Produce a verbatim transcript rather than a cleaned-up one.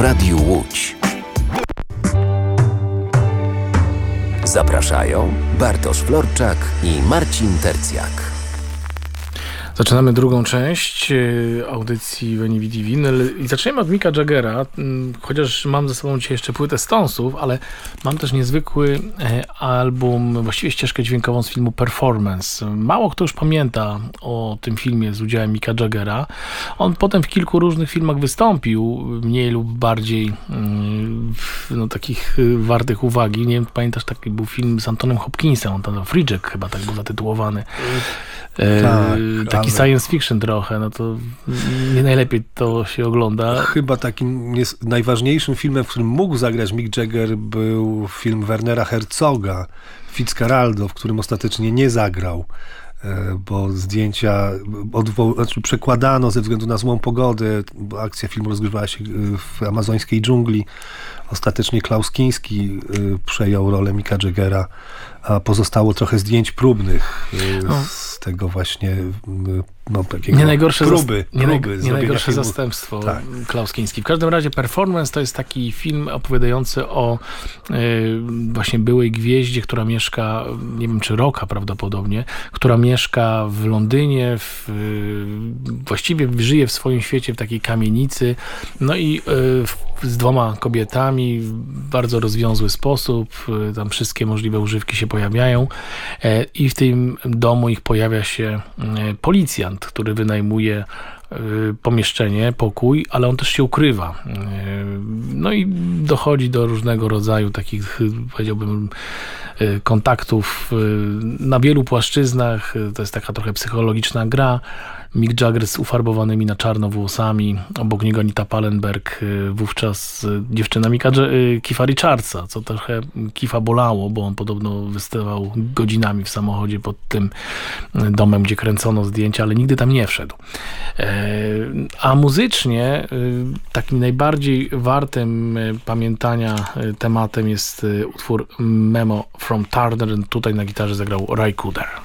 Radiu Łódź. Zapraszają Bartosz Florczak i Marcin Tercjak. Zaczynamy drugą część audycji w N V D Vinyl i zaczniemy od Micka Jaggera, chociaż mam ze sobą dzisiaj jeszcze płytę Stonesów, ale mam też niezwykły album, właściwie ścieżkę dźwiękową z filmu Performance. Mało kto już pamięta o tym filmie z udziałem Micka Jaggera. On potem w kilku różnych filmach wystąpił, mniej lub bardziej no, takich wartych uwagi. Nie wiem, pamiętasz, taki był film z Antonem Hopkinsem, on tam Free Jack chyba tak był zatytułowany. Tak, taki ale... science fiction trochę, no to nie najlepiej to się ogląda. Chyba takim najważniejszym filmem, w którym mógł zagrać Mick Jagger, był film Wernera Herzoga, Fitzcarraldo, w którym ostatecznie nie zagrał, bo zdjęcia odwoł- znaczy przekładano ze względu na złą pogodę, bo akcja filmu rozgrywała się w amazońskiej dżungli. Ostatecznie Klaus Kinski przejął rolę Micka Jaggera, a pozostało trochę zdjęć próbnych no. z tego właśnie no, takiego nie najgorsze próby, zas- próby nie, naj- nie najgorsze filmu. zastępstwo Tak. Klaus Kinski. W każdym razie Performance to jest taki film opowiadający o y, właśnie byłej gwieździe, która mieszka, nie wiem czy rocka prawdopodobnie, która mieszka w Londynie, w, y, właściwie żyje w swoim świecie w takiej kamienicy, no i y, w, z dwoma kobietami w bardzo rozwiązły sposób, y, tam wszystkie możliwe używki się pojawiają y, i w tym domu ich pojawia się y, policjant, który wynajmuje pomieszczenie, pokój, ale on też się ukrywa. No i dochodzi do różnego rodzaju takich, powiedziałbym, kontaktów na wielu płaszczyznach. To jest taka trochę psychologiczna gra. Mick Jagger z ufarbowanymi na czarno włosami, obok niego Anita Pallenberg, wówczas dziewczyna Micka Keitha Richardsa, co trochę Keitha bolało, bo on podobno wystawał godzinami w samochodzie pod tym domem, gdzie kręcono zdjęcia, ale nigdy tam nie wszedł. A muzycznie takim najbardziej wartym pamiętania tematem jest utwór Memo from Turner. Tutaj na gitarze zagrał Ry Cooder.